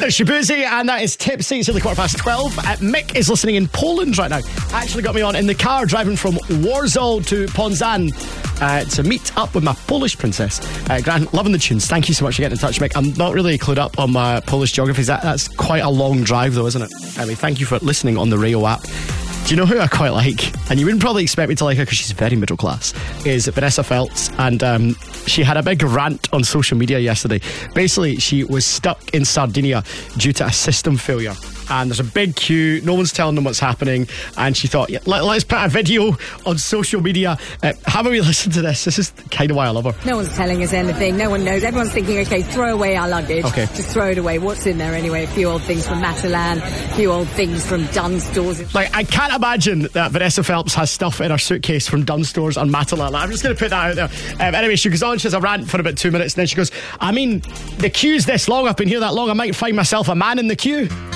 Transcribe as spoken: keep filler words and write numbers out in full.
Shabuzi, and that is Tipsy. It's only quarter past twelve. Uh, Mick is listening in Poland right now. Actually got me on in the car driving from Warsaw to Poznań uh, to meet up with my Polish princess. Uh, Grant, loving the tunes. Thank you so much for getting in touch, Mick. I'm not really clued up on my Polish geographies. That, that's quite a long drive, though, isn't it? Anyway, thank you for listening on the Radio app. Do you know who I quite like? And you wouldn't probably expect me to like her because she's very middle class. Is Vanessa Feltz. And um, she had a big rant on social media yesterday. Basically, she was stuck in Sardinia due to a system failure. And there's a big queue. No one's telling them what's happening. And she thought, yeah, let, let's put a video on social media. Uh, have a wee listen to this. This is kind of why I love her. No one's telling us anything. No one knows. Everyone's thinking, okay, throw away our luggage. Okay. Just throw it away. What's in there anyway? A few old things from Matalan, a few old things from Dunnes Stores. Like, I can't imagine that Vanessa Phelps has stuff in her suitcase from Dunnes Stores and Matalan. I'm just going to put that out there. Um, anyway, she goes on. She has a rant for about two minutes. And then she goes, I mean, the queue's this long. I've been here that long. I might find myself a man in the queue.